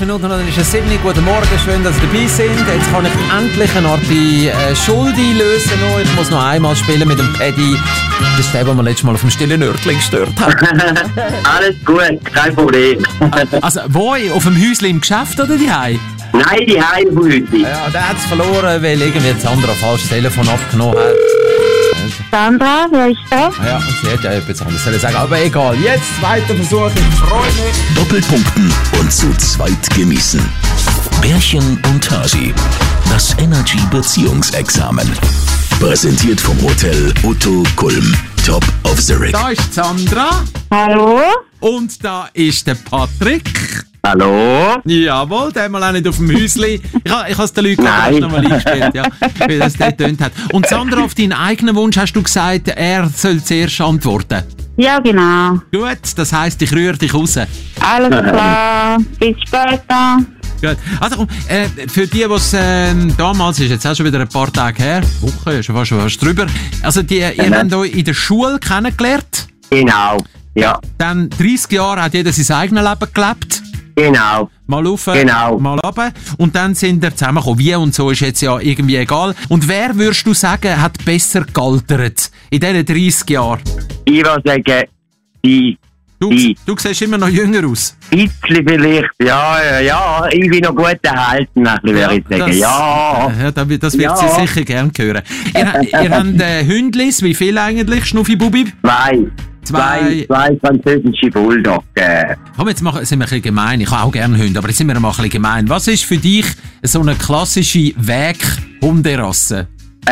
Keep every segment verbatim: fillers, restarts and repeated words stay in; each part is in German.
Minuten, dann ist es sieben. Guten Morgen, schön, dass Sie dabei sind. Jetzt kann ich endlich eine Art die äh, Schuld einlösen. Noch. Ich muss noch einmal spielen mit dem Paddy. Das ist der, den wir letztes Mal auf dem stillen Nördling gestört haben. Alles gut, kein Problem. Also, wo? Auf dem Häuschen im Geschäft oder die Hause? Nein, die Heim heute. Ja, der hat es verloren, weil irgendwie Sandra falsch das Telefon abgenommen hat. Sandra, wer ist da? Ja, und sie hat ja etwas anderes sollen sagen. Aber egal, jetzt zweiter Versuch, ich freue mich. Doppelpunkten und zu zweit genießen. Bärchen und Hasi. Das Energy Beziehungsexamen. Präsentiert vom Hotel Otto Kulm. Top of the Rig. Da ist Sandra. Hallo? Und da ist der Patrick. Hallo? Jawohl, der mal auch nicht auf dem Häusli. Ich, ha, ich habe es den Leuten gerade noch mal eingespielt, ja, wie das dort getönt hat. Und Sandra, auf deinen eigenen Wunsch hast du gesagt, er soll zuerst antworten. Ja, genau. Gut, das heisst, ich rühre dich raus. Alles klar. Bis später. Gut. Also komm, äh, für die, was äh, damals ist, jetzt auch schon wieder ein paar Tage her, Woche, ist schon fast, schon fast drüber. Also die, ihr Mhm. habt euch in der Schule kennengelernt. Genau, ja, Dann dreißig Jahre hat jeder sein eigenes Leben gelebt. genau. Mal rauf, Genau. mal runter. Und dann sind wir zusammengekommen. Wie und so ist jetzt ja irgendwie egal. Und wer, würdest du sagen, hat besser gealtert in diesen dreißig Jahren? Ich würde sagen, die, Du, die, du siehst immer noch jünger aus. bisschen vielleicht, ja, ja, ja, ich bin noch gut erhalten, ein bisschen, würde ich sagen, das, ja. ja, das wird das wird Ja. sie sicher gerne hören. Ihr, ihr habt äh, Hündlis, wie viel eigentlich, Schnuffi-Bubi? Zwei, Zwei. zwei, zwei französische Bulldog. Äh, Komm, jetzt machen, sind wir ein bisschen gemein. Ich habe auch gerne Hunde, aber jetzt sind wir mal ein bisschen gemein. Was ist für dich so eine klassische Weg-Hunderasse?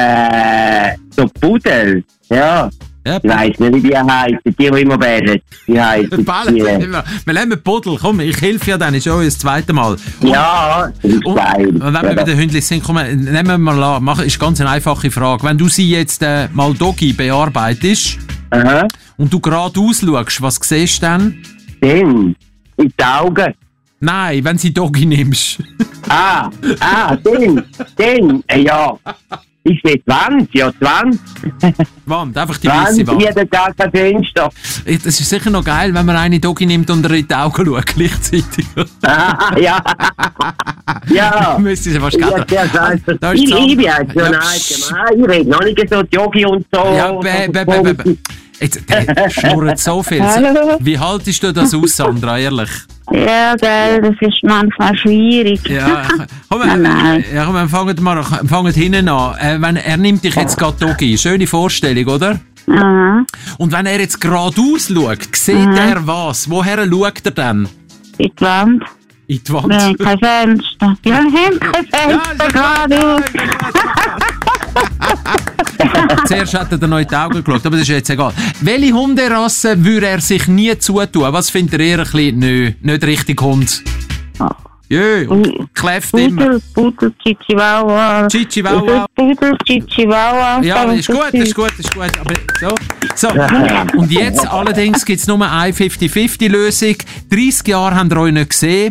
äh, so Pudel, ja. Ja, Ich weiss nicht, wie die heißen, die, die immer bellen. Die heißen Ballen, die. wir wir nehmen Puddel. Komm, ich helfe ja dann schon das zweite Mal. Und, Ja, das ist und, geil. und wenn wir bei den Hündchen sind, komm, nehmen wir mal an. Mach, ist ganz eine einfache Frage. Wenn du sie jetzt äh, mal Doggy bearbeitest Aha. und du geradeaus schaust, was siehst du dann? Den, in die Augen. Nein, wenn sie Doggy nimmst. Ah, ah, den, den, äh, ja. Ich sehe zwanzig, ja, zwanzig. Wand, einfach die weiße zwanzig, Wand. jeden Tag ein Fenster. Das ist sicher noch geil, wenn man eine Doggy nimmt und ihr in die Augen schaut gleichzeitig. Ah, ja. Ja. Du müsstest ja fast Ja, gerade- sehr scheiße. Da ist Ich Sand- liebe es, so Ja, nein, psch. gemein. Ich rede noch nicht so Jogi und so. Ja, bäh, bäh, bäh, bäh, bäh. Jetzt, der schnurrt so viel. Hallo. Wie haltest du das aus, Sandra, ehrlich? Ja, gell, das ist manchmal schwierig. Ja, komm, Nein, nein. ja, komm, wir fangen mal fangen hinten an. Äh, wenn, er nimmt dich jetzt gerade Doggy. Schöne Vorstellung, oder? Aha. Und wenn er jetzt geradeaus schaut, sieht er was? Woher schaut er dann? In die Wand. In die Wand? Wir haben kein Fenster. Wir haben kein Fenster geradeaus. Zuerst hat er dann noch in die Augen geschaut, aber das ist jetzt egal. Welche Hunderasse würde er sich nie zutun? Was findet ihr eher ein bisschen, nö, nicht richtig Hund? Jö, und kläfft immer. Pudel, Pudel, Chichihuahua. Chichihuahua. Pudel, Chichihuahua. Ja, ist gut, ist gut, ist gut. Aber so, so. Und jetzt allerdings gibt es nur eine fünfzig fünfzig Lösung. dreißig Jahre habt ihr euch nicht gesehen.